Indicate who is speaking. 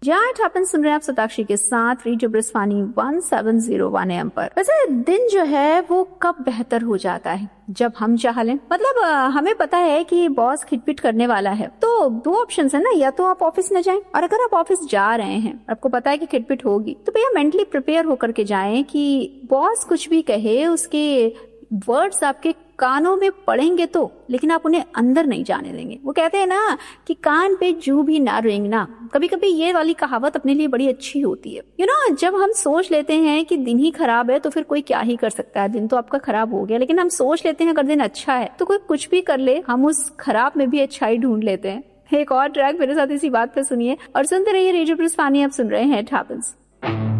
Speaker 1: यार अपन सुन रहे हैं आप सताक्षी के साथ रेडियो ब्रिस्वानी 1701 AM पर। वैसे दिन जो है वो कब बेहतर हो जाता है? जब हम चाह लें। मतलब हमें पता है कि बॉस खिटपिट करने वाला है, तो दो ऑप्शन है ना, या तो आप ऑफिस न जाएं, और अगर आप ऑफिस जा रहे हैं आपको पता है कि खिटपिट होगी, तो भैया मेंटली प्रिपेयर होकर के जाएं कि बॉस कुछ भी कहे उसके वर्ड्स आपके कानों में पड़ेंगे तो, लेकिन आप उन्हें अंदर नहीं जाने देंगे। वो कहते हैं ना कि कान पे जू भी ना रेंगना। कभी कभी ये वाली कहावत अपने लिए बड़ी अच्छी होती है। जब हम सोच लेते हैं कि दिन ही खराब है तो फिर कोई क्या ही कर सकता है, दिन तो आपका खराब हो गया, लेकिन हम सोच लेते हैं अगर दिन अच्छा है तो कोई कुछ भी कर ले, हम उस खराब में भी अच्छाई ढूंढ लेते हैं। एक और ट्रैक मेरे साथ इसी बात पे सुनिए और सुनते रहिए रेडियो ब्रिस्वानी। आप सुन रहे हैं इट हैपेंस।